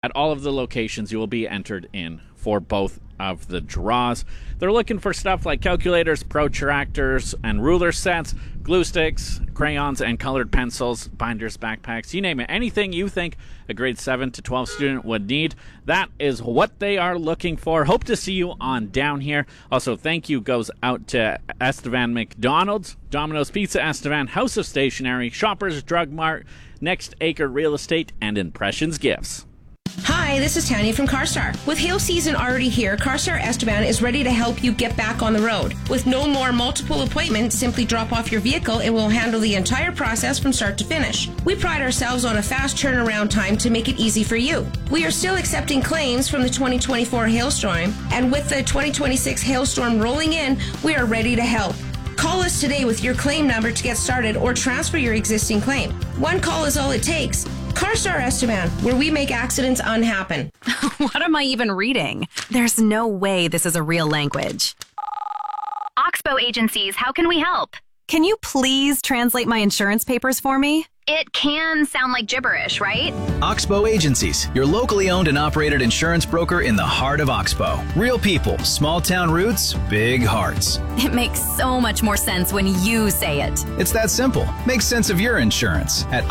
at all of the locations. You will be entered in for both of the draws. They're looking for stuff like calculators, protractors, and ruler sets, glue sticks, crayons, and colored pencils, binders, backpacks, you name it. Anything you think a grade 7 to 12 student would need, that is what they are looking for. Hope to see you on down here. Also, thank you goes out to Estevan McDonald's, Domino's Pizza Estevan, House of Stationery, Shoppers Drug Mart, Next Acre Real Estate, and Impressions Gifts. Hi, this is Tanya from CarStar. With hail season already here, CarStar Estevan is ready to help you get back on the road. With no more multiple appointments, simply drop off your vehicle and we'll handle the entire process from start to finish. We pride ourselves on a fast turnaround time to make it easy for you. We are still accepting claims from the 2024 hailstorm, and with the 2026 hailstorm rolling in, we are ready to help. Call us today with your claim number to get started or transfer your existing claim. One call is all it takes. CarStar Estevan, where we make accidents unhappen. What am I even reading? There's no way this is a real language. Oxbow Agencies, how can we help? Can you please translate my insurance papers for me? It can sound like gibberish, right? Oxbow Agencies, your locally owned and operated insurance broker in the heart of Oxbow. Real people, small town roots, big hearts. It makes so much more sense when you say it. It's that simple. Make sense of your insurance at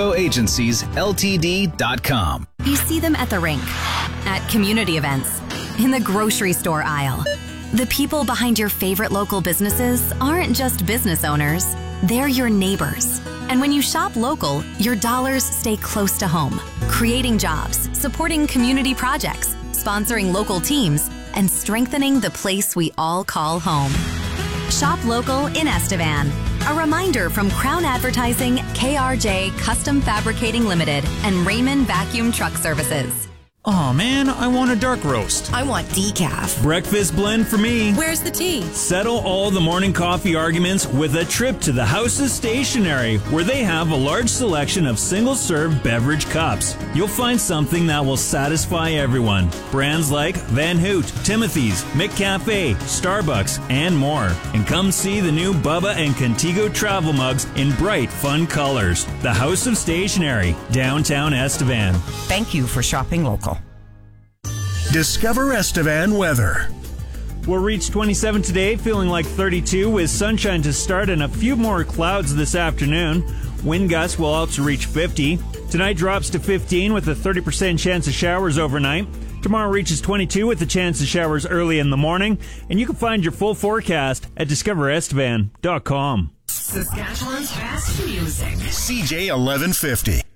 oxbowagenciesltd.com. You see them at the rink, at community events, in the grocery store aisle. The people behind your favorite local businesses aren't just business owners, they're your neighbors. And when you shop local, your dollars stay close to home, creating jobs, supporting community projects, sponsoring local teams, and strengthening the place we all call home. Shop local in Estevan. A reminder from Crown Advertising, KRJ Custom Fabricating Limited, and Raymond Vacuum Truck Services. Aw, man, I want a dark roast. I want decaf. Breakfast blend for me. Where's the tea? Settle all the morning coffee arguments with a trip to the House of Stationery, where they have a large selection of single-serve beverage cups. You'll find something that will satisfy everyone. Brands like Van Hoot, Timothy's, McCafe, Starbucks, and more. And come see the new Bubba and Contigo travel mugs in bright, fun colors. The House of Stationery, downtown Estevan. Thank you for shopping local. Discover Estevan weather. We'll reach 27 today, feeling like 32 with sunshine to start and a few more clouds this afternoon. Wind gusts will also reach 50. Tonight drops to 15 with a 30% chance of showers overnight. Tomorrow reaches 22 with a chance of showers early in the morning. And you can find your full forecast at discoverestevan.com. Saskatchewan's best music. CJ 1150.